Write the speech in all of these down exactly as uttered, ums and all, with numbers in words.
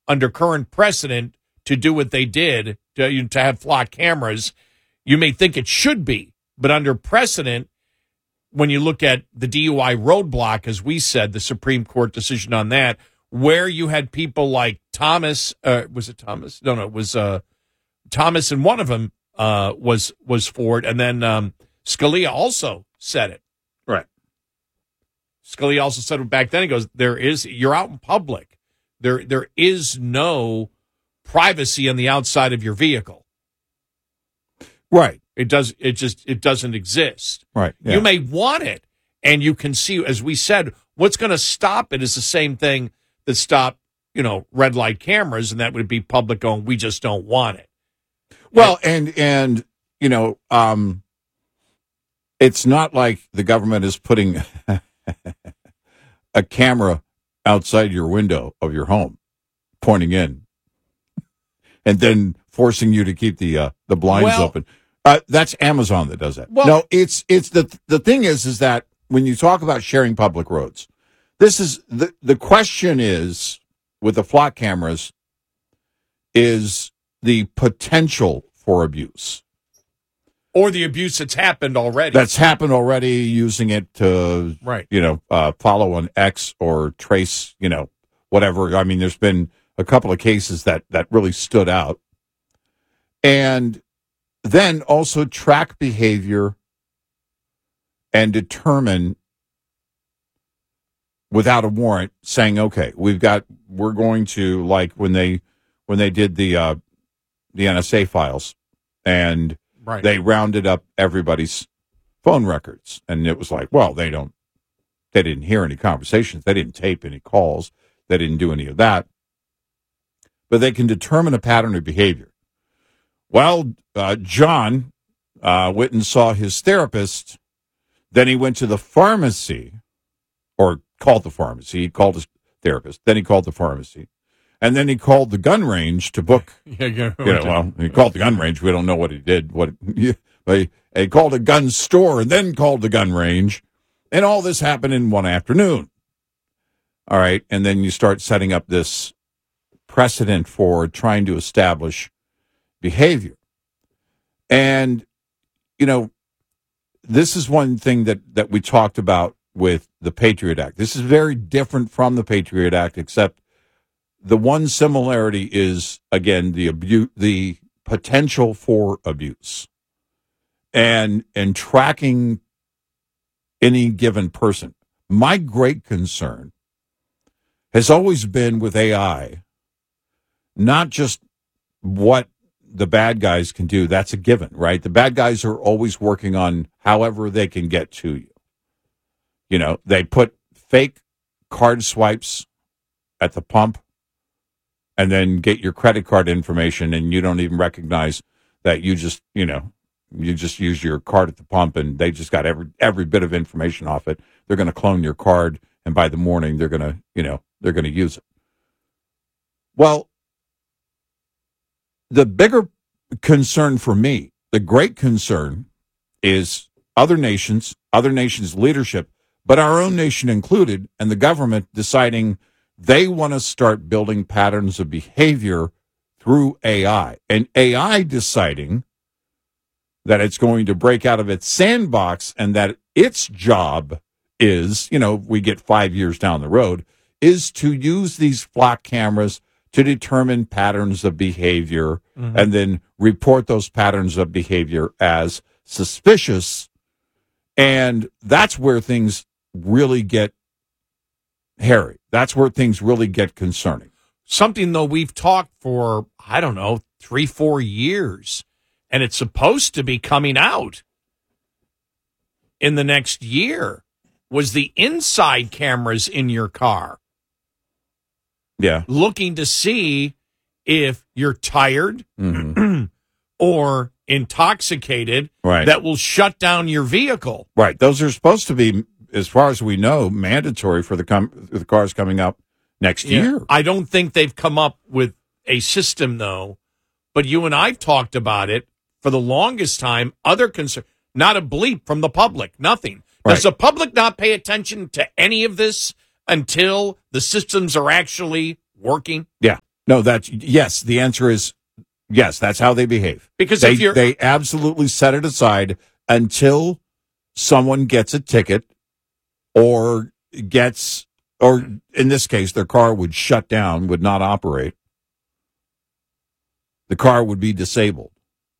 under current precedent to do what they did, to, to have flock cameras. You may think it should be, but under precedent, when you look at the D U I roadblock, as we said, the Supreme Court decision on that, where you had people like Thomas, uh, was it Thomas? No, no, it was uh, Thomas, and one of them uh, was was for it, and then um, Scalia also said it. Right. Scalia also said it back then. He goes, "There is you're out in public. There there is no privacy on the outside of your vehicle." Right. It does. It just it doesn't exist. Right. Yeah. You may want it, and you can see, as we said, what's going to stop it is the same thing that stopped, you know, red light cameras, and that would be public going, we just don't want it. Well, and and you know, um, it's not like the government is putting a camera outside your window of your home, pointing in, and then forcing you to keep the uh, the blinds Well, open. Uh, that's Amazon that does that. Well- no, it's it's the the thing is is that when you talk about sharing public roads, this is the the question is with the flock cameras is the potential for abuse. Or the abuse that's happened already. That's happened already, using it to, right. you know, uh, follow an X or trace, you know, whatever. I mean, there's been a couple of cases that, that really stood out. And then also track behavior and determine without a warrant, saying, okay, we've got, we're going to, like when they, when they did the, uh, the N S A files, and Right. they rounded up everybody's phone records, and it was like, well, they don't, they didn't hear any conversations, they didn't tape any calls, they didn't do any of that, but they can determine a pattern of behavior. Well, uh, John uh, went and saw his therapist, then he went to the pharmacy, or called the pharmacy, he called his therapist, then he called the pharmacy, and then he called the gun range to book. Yeah, yeah. You know, well, he called the gun range. We don't know what he did. What, but he, he called a gun store and then called the gun range, and all this happened in one afternoon. All right, and then you start setting up this precedent for trying to establish behavior, and you know, this is one thing that that we talked about with the Patriot Act. This is very different from the Patriot Act, except the one similarity is, again, the abuse, the potential for abuse, and and tracking any given person. My great concern has always been with A I, not just what the bad guys can do. That's a given, right? The bad guys are always working on however they can get to you. You know, they put fake card swipes at the pump, and then get your credit card information, and you don't even recognize that you just, you know, you just use your card at the pump, and they just got every every bit of information off it. They're going to clone your card, and by the morning, they're going to, you know, they're going to use it. Well, the bigger concern for me, the great concern, is other nations, other nations' leadership, but our own nation included, and the government deciding they want to start building patterns of behavior through A I, and A I deciding that it's going to break out of its sandbox, and that its job is, you know, we get five years down the road, is to use these flock cameras to determine patterns of behavior, mm-hmm. and then report those patterns of behavior as suspicious. And that's where things really get hairy. That's where things really get concerning. Something, though, we've talked for, I don't know, three, four years, and it's supposed to be coming out in the next year, was the inside cameras in your car. Yeah. Looking to see if you're tired mm-hmm. or intoxicated, right. that will shut down your vehicle. Right. Those are supposed to be, as far as we know, mandatory for the com- the cars coming up next yeah. year. I don't think they've come up with a system, though. But you and I've talked about it for the longest time. Other concern, not a bleep from the public, nothing. Right. Does the public not pay attention to any of this until the systems are actually working? Yeah. No, that's yes. The answer is yes. That's how they behave. Because they, if you're they absolutely set it aside until someone gets a ticket or gets, or in this case, their car would shut down, would not operate. The car would be disabled.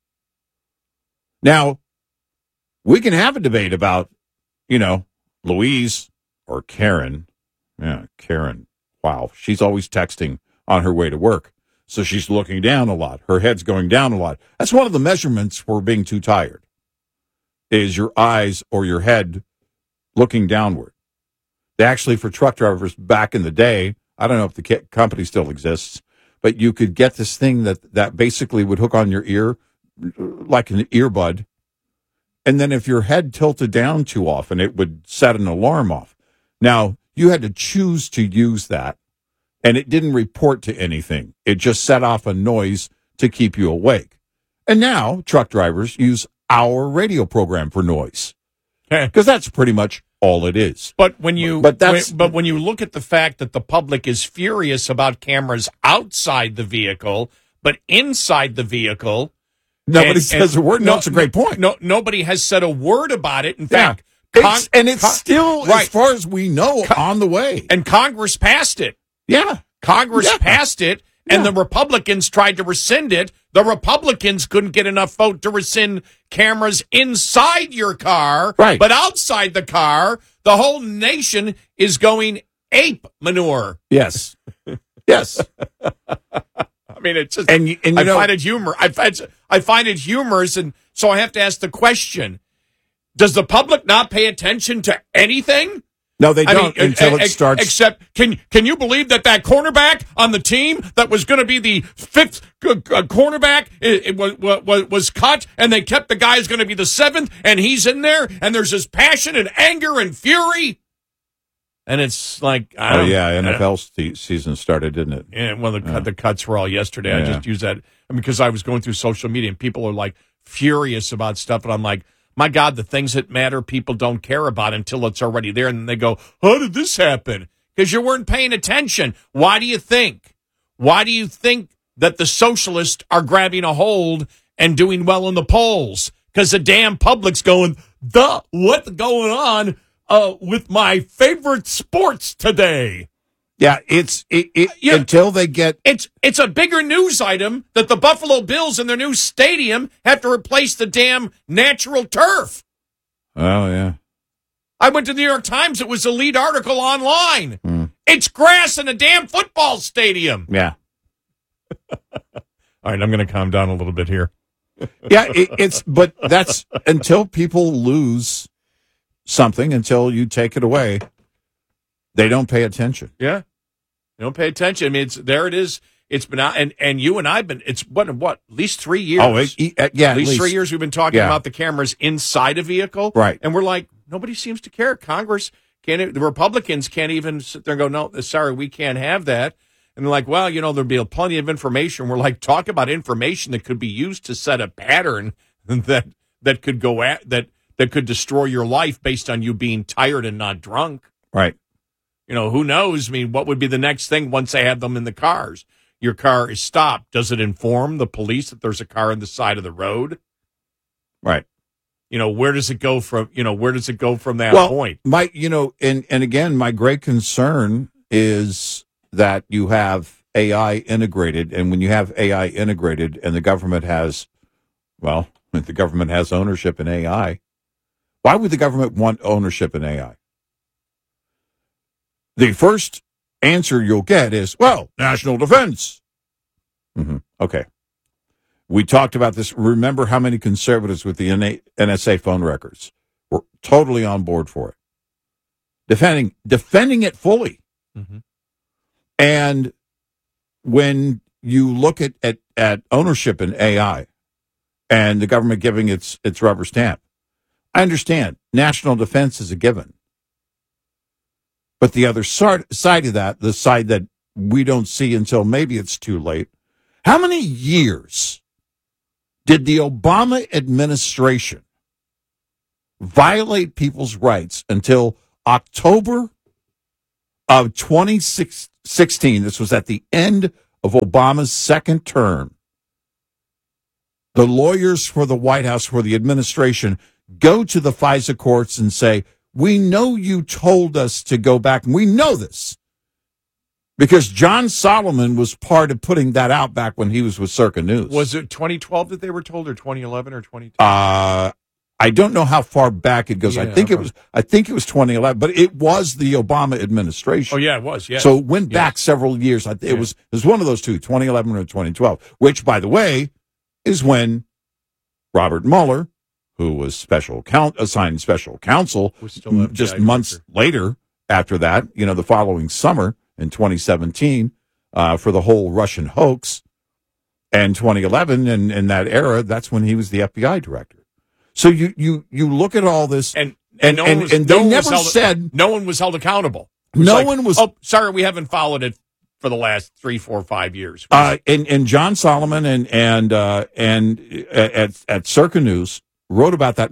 Now, we can have a debate about, you know, Louise or Karen. Yeah, Karen. Wow. She's always texting on her way to work. So she's looking down a lot. Her head's going down a lot. That's one of the measurements for being too tired, is your eyes or your head looking downward. They actually, for truck drivers back in the day, I don't know if the company still exists, but you could get this thing that, that basically would hook on your ear like an earbud. And then if your head tilted down too often, it would set an alarm off. Now, you had to choose to use that, and it didn't report to anything. It just set off a noise to keep you awake. And now truck drivers use our radio program for noise, because that's pretty much all it is. But when you but, that's, when, but when you look at the fact that the public is furious about cameras outside the vehicle, but inside the vehicle, nobody and, says and a word. No, no, it's a great point. No, nobody has said a word about it. In yeah. fact, con- it's, and it's con- still, right. as far as we know, con- on the way. And Congress passed it. Yeah, Congress yeah. passed it, and yeah. the Republicans tried to rescind it. The Republicans couldn't get enough vote to rescind cameras inside your car, right. But outside the car, the whole nation is going ape manure. Yes, yes. I mean, it's just, and, you, and you I know, find it humor. I find, I find it humorous, and so I have to ask the question: does the public not pay attention to anything? No, they I don't mean, until ex- it starts. Except, can can you believe that that cornerback on the team that was going to be the fifth uh, cornerback it, it was, was was cut, and they kept the guy who's going to be the seventh, and he's in there, and there's this passion and anger and fury, and it's like, I don't, oh yeah, N F L st- season started, didn't it? Yeah, well, the, yeah. the cuts were all yesterday. Yeah. I just used that I mean, because I was going through social media, and people are like furious about stuff, and I'm like, my God, the things that matter, people don't care about until it's already there. And then they go, how did this happen? Because you weren't paying attention. Why do you think? Why do you think that the socialists are grabbing a hold and doing well in the polls? Because the damn public's going, the what's going on uh, with my favorite sports today? Yeah, it's it, it, yeah. until they get it's it's a bigger news item that the Buffalo Bills in their new stadium have to replace the damn natural turf. Oh yeah, I went to the New York Times. It was the lead article online. Mm. It's grass in a damn football stadium. Yeah. All right, I'm going to calm down a little bit here. Yeah, it, it's but that's until people lose something, until you take it away, they don't pay attention. Yeah. They don't pay attention. I mean, it's there. It is. It's been out, and and you and I've been. It's what what at least three years. Oh, it, it, yeah, at least, three years we've been talking yeah. about the cameras inside a vehicle, right? And we're like, nobody seems to care. Congress can't. The Republicans can't even sit there and go, no, sorry, we can't have that. And they're like, well, you know, there'll be plenty of information. We're like, talk about information that could be used to set a pattern that that could go at that that could destroy your life based on you being tired and not drunk, right? You know, who knows? I mean, what would be the next thing once they have them in the cars? Your car is stopped. Does it inform the police that there's a car on the side of the road? Right. You know, where does it go from, you know, where does it go from that well, point? My, you know, and, and again, my great concern is that you have A I integrated. And when you have A I integrated and the government has, well, if the government has ownership in A I, why would the government want ownership in A I? The first answer you'll get is, well, national defense. Mm-hmm. Okay. We talked about this. Remember how many conservatives with the N S A phone records were totally on board for it, defending defending it fully. Mm-hmm. And when you look at, at, at ownership in A I and the government giving its its rubber stamp, I understand national defense is a given. But the other side of that, the side that we don't see until maybe it's too late, how many years did the Obama administration violate people's rights until October of twenty sixteen? This was at the end of Obama's second term, the lawyers for the White House, for the administration, go to the FISA courts and say, we know you told us to go back, and we know this because John Solomon was part of putting that out back when he was with Circa News. Was it twenty twelve that they were told, or twenty eleven, or twenty ten? Uh, I don't know how far back it goes. Yeah, I think okay. it was. I think it was twenty eleven, but it was the Obama administration. Oh yeah, it was. Yeah. So it went Yes. back several years. I th- It Yeah. was. It was one of those two, twenty eleven or twenty twelve. Which, by the way, is when Robert Mueller, who was special count assigned special counsel, Was still F B I just months director. later after that, you know, the following summer in twenty seventeen, uh, for the whole Russian hoax, and twenty eleven, and in that era, that's when he was the F B I director. So you you you look at all this, And and no one and, was- and no they one was never held- said no one was held accountable. It was no like, one was. Oh, sorry, we haven't followed it for the last three, four, five years. Uh, and, and John Solomon and and uh, and at at Circa News wrote about that